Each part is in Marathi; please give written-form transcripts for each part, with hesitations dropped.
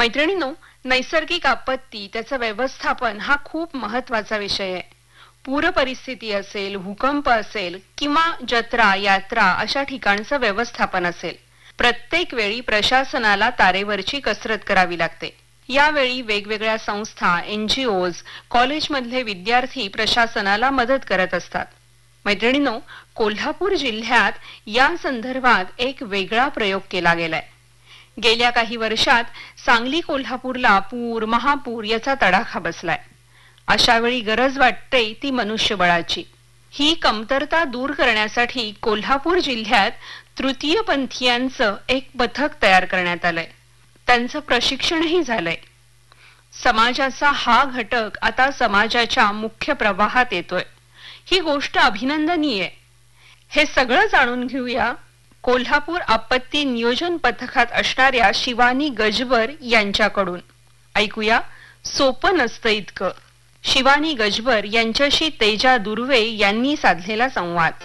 मैत्रिणींनो, नैसर्गिक आपत्ती त्याचं व्यवस्थापन हा खूप महत्वाचा विषय आहे. पूर परिस्थिती असेल, भूकंप असेल किंवा जत्रा यात्रा अशा ठिकाणचं व्यवस्थापन असेल, प्रत्येक वेळी प्रशासनाला तारेवरची कसरत करावी लागते. यावेळी वेगवेगळ्या संस्था, NGOज, कॉलेजमधले विद्यार्थी प्रशासनाला मदत करत असतात. मैत्रिणींनो, कोल्हापूर जिल्ह्यात या संदर्भात एक वेगळा प्रयोग केला गेलाय. गेल्या काही वर्षात सांगली कोल्हापूरला पूर, महापूर याचा तडाखा बसलाय. अशा वेळी गरज वाटते ती मनुष्यबळाची. ही कमतरता दूर करण्यासाठी कोल्हापूर जिल्ह्यात तृतीयपंथीयांचं एक पथक तयार करण्यात आलंय. त्यांचं प्रशिक्षणही झालंय. समाजाचा हा घटक आता समाजाच्या मुख्य प्रवाहात येतोय. ही गोष्ट अभिनंदनीय आहे. हे सगळं जाणून घेऊया कोल्हापूर आपत्ती नियोजन पथकात असणाऱ्या शिवानी गजबर यांच्याकडून. ऐकूया सोपं नसतं इतकं. शिवानी गजबर यांच्याशी तेजा दुर्वे यांनी साधलेला संवाद.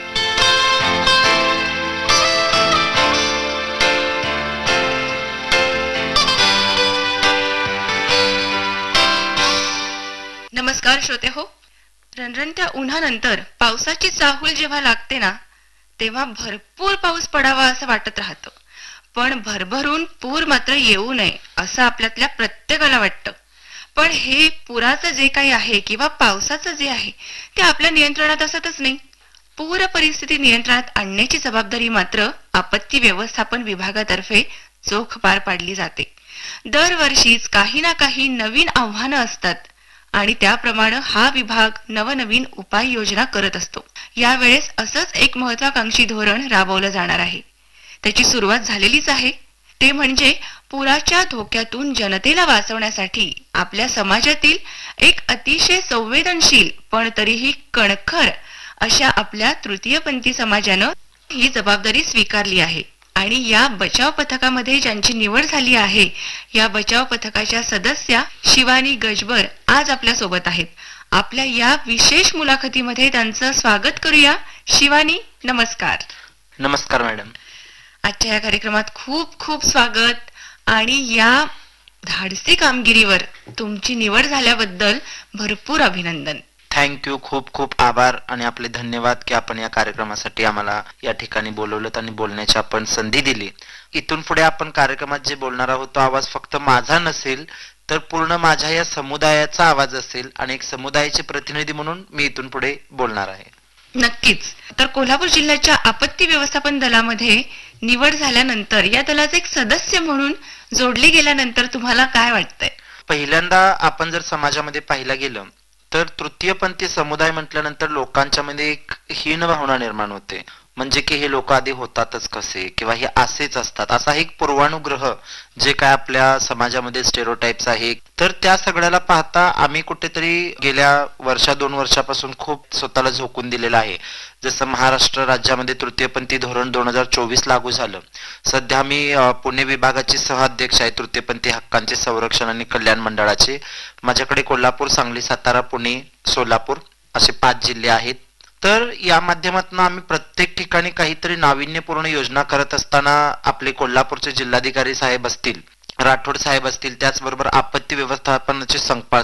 नमस्कार श्रोते हो. रणरणत्या उन्हानंतर पावसाची चाहूल जेव्हा लागते ना, तेव्हा भरपूर पाऊस पडावा असं वाटत राहतं. पण भरभरून पूर मात्र येऊ नये असं आपल्यातल्या प्रत्येकाला वाटतं. पण हे पुराचं जे काही आहे किंवा पावसाचं जे आहे ते आपल्या नियंत्रणात असतच नाही. पूर परिस्थिती नियंत्रणात आणण्याची जबाबदारी मात्र आपत्ती व्यवस्थापन विभागातर्फे चोख पार पाडली जाते. दरवर्षीच काही ना काही नवीन आव्हानं असतात आणि त्याप्रमाणे हा विभाग नवनवीन उपाययोजना करत असतो. यावेळेस असंच एक महत्वाकांक्षी धोरण राबवलं जाणार आहे. त्याची सुरुवात झालेलीच आहे. ते म्हणजे पुराच्या धोक्यातून जनतेला वाचवण्यासाठी आपल्या समाजातील एक अतिशय संवेदनशील पण तरीही कणखर अशा आपल्या तृतीयपंथी समाजानं ही जबाबदारी स्वीकारली आहे. आणि या बचाव पथकामध्ये ज्यांची निवड झाली आहे, या बचाव पथकाच्या सदस्या शिवानी गजबर आज आपल्या सोबत आहेत. आपल्या या विशेष मुलाखतीमध्ये त्यांचं स्वागत करूया. शिवानी, नमस्कार. नमस्कार मॅडम. आजच्या या कार्यक्रमात खूप खूप स्वागत. आणि या धाडसी कामगिरीवर तुमची निवड झाल्याबद्दल भरपूर अभिनंदन. थँक्यू. खूप खूप आभार आणि आपले धन्यवाद की आपण या कार्यक्रमासाठी आम्हाला या ठिकाणी बोलवलं आणि बोलण्याची आपण संधी दिली. इथून पुढे आपण कार्यक्रमात जे बोलणार आहोत तो आवाज फक्त माझा नसेल तर पूर्ण माझ्या या समुदायाचा आवाज असेल आणि एक समुदायाचे प्रतिनिधी म्हणून मी इथून पुढे बोलणार आहे. नक्कीच. तर कोल्हापूर जिल्ह्याच्या आपत्ती व्यवस्थापन दलामध्ये निवड झाल्यानंतर या दलाचे एक सदस्य म्हणून जोडले गेल्यानंतर तुम्हाला काय वाटतंय? पहिल्यांदा आपण जर समाजामध्ये पाहिलं गेलं तर तृतीयपंथी समुदाय म्हटल्यानंतर लोकांच्या मध्ये एक हीन भावना निर्माण होते. म्हणजे की हे लोक आधी होतातच कसे किंवा हे असेच असतात असा एक पूर्वानुग्रह जे काय आपल्या समाजामध्ये स्टेरिओटाइप्स आहे. तर त्या सगळ्याला पाहता आम्ही कुठेतरी गेल्या वर्षा 2 वर्षापासून खूप स्वतःला झोकून दिलेलं आहे. जसं महाराष्ट्र राज्यामध्ये तृतीयपंथी धोरण 2024 लागू झालं. सध्या मी पुणे विभागाची सहअध्यक्ष आहे तृतीयपंथी हक्कांचे संरक्षण आणि कल्याण मंडळाचे. माझ्याकडे कोल्हापूर, सांगली, सातारा, पुणे, सोलापूर असे 5 जिल्हे आहेत. तर या माध्यमातून आम्ही प्रत्येक ठिकाणी काहीतरी नाविन्यपूर्ण योजना करत असताना आपले कोल्हापूरचे जिल्हाधिकारी साहेब असतील, राठोड साहेब असतील, त्याचबरोबर आपत्ती व्यवस्थापनाचे संकपाळ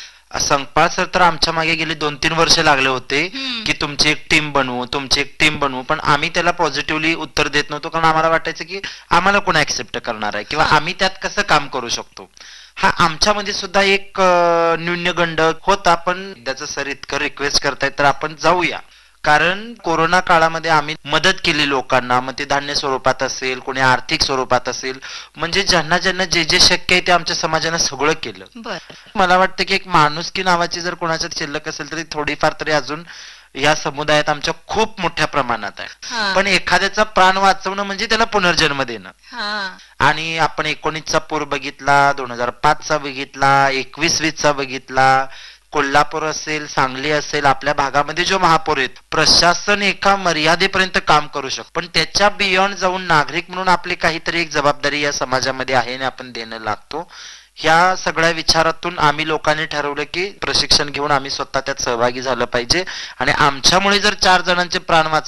सर तर आमच्या मागे गेले 2-3 वर्ष लागले होते की तुमची एक टीम बनवू, पण आम्ही त्याला पॉझिटिव्हली उत्तर देत नव्हतो. कारण आम्हाला वाटायचं की आम्हाला कोण ऍक्सेप्ट करणार आहे किंवा आम्ही त्यात कसं काम करू शकतो. हा आमच्यामध्ये सुद्धा एक न्यूनगंड होता. पण त्याचं सर इतकं रिक्वेस्ट करतायत तर आपण जाऊया. कारण कोरोना काळामध्ये आम्ही मदत केली लोकांना. मग ते धान्य स्वरूपात असेल, कोणी आर्थिक स्वरूपात असेल, म्हणजे ज्यांना ज्यांना जे जे शक्य आहे ते आमच्या समाजानं सगळं केलं. मला वाटतं की एक माणुसकी नावाची जर कोणाच्यात शिल्लक असेल तरी थोडीफार तरी अजून या समुदायात आमच्या खूप मोठ्या प्रमाणात आहे. पण एखाद्याचा प्राण वाचवणं म्हणजे त्याला पुनर्जन्म देणं. आणि आपण 19चा पूर बघितला, 2005चा बघितला, 21-20चा बघितला, कोल्हापूर असेल, सांगली असेल, आपल्या भागामध्ये जो महापूर आहेत, प्रशासन एका मर्यादेपर्यंत काम करू शकतो. पण त्याच्या बियॉन्ड जाऊन नागरिक म्हणून आपली काहीतरी एक जबाबदारी या समाजामध्ये आहे आणि आपण देणं लागतो. ह्या सगळ्या विचारातून आम्ही लोकांनी ठरवलं की प्रशिक्षण घेऊन आम्ही स्वतः त्यात सहभागी झालं पाहिजे आणि आमच्यामुळे जर 4 जणांचे प्राण वाचले